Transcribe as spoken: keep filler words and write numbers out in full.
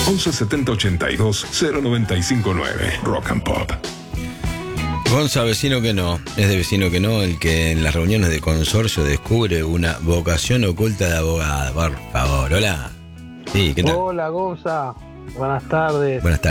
once setenta ochenta y dos cero noventa y cinco nueve. Rock and Pop. Gonza, vecino que no, es de vecino que no el que en las reuniones de consorcio descubre una vocación oculta de abogada. Por favor, hola. Sí, ¿qué tal? Hola, Gonza. Buenas tardes. Buenas tardes.